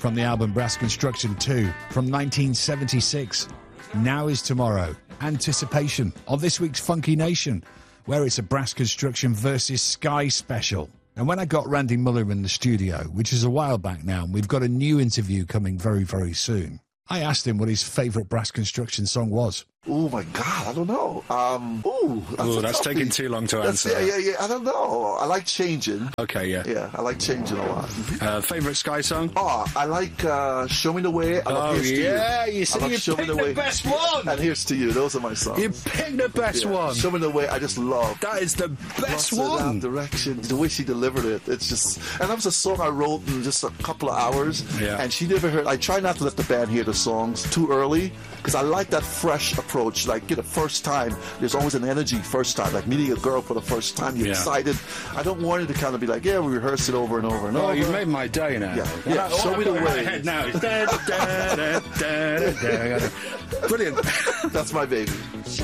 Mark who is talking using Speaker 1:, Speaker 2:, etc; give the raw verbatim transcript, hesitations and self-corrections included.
Speaker 1: from the album Brass Construction two from nineteen seventy-six. Now is Tomorrow. Anticipation of this week's Funky Nation, where it's a Brass Construction versus Sky special. And when I got Randy Muller in the studio, which is a while back now, and we've got a new interview coming very, very soon, I asked him what his favourite Brass Construction song was.
Speaker 2: Oh my God, I don't know. Um, ooh, that's,
Speaker 3: ooh, that's taking too long to
Speaker 2: that's,
Speaker 3: answer.
Speaker 2: Yeah, yeah, yeah. I don't know. I like Changing.
Speaker 3: Okay, yeah.
Speaker 2: Yeah, I like Changing a lot.
Speaker 3: Uh, favourite Sky song?
Speaker 2: Oh, I like uh, Show Me the Way. I love
Speaker 3: oh,
Speaker 2: Here's
Speaker 3: yeah.
Speaker 2: To You.
Speaker 3: You see, you
Speaker 2: Show
Speaker 3: picked
Speaker 2: Me the,
Speaker 3: the
Speaker 2: way.
Speaker 3: best one.
Speaker 2: And Here's to You. Those are my songs.
Speaker 3: You picked the best
Speaker 2: yeah.
Speaker 3: one.
Speaker 2: Show Me the Way, I just love.
Speaker 3: That is the best
Speaker 2: Lost
Speaker 3: one.
Speaker 2: Direction. The way she delivered it. It's just... And that was a song I wrote in just a couple of hours.
Speaker 3: Yeah.
Speaker 2: And she never heard... I try not to let the band hear the songs too early, because I like that fresh approach. Like, get a first time, there's always an energy first time, like meeting a girl for the first time, you're yeah. excited. I don't want it to kind of be like, yeah, we rehearse it over and over and
Speaker 3: oh,
Speaker 2: over.
Speaker 3: Oh, you've made my day now.
Speaker 2: Yeah, yeah.
Speaker 3: I,
Speaker 2: Show me the way.
Speaker 3: Now. Brilliant.
Speaker 2: That's my baby.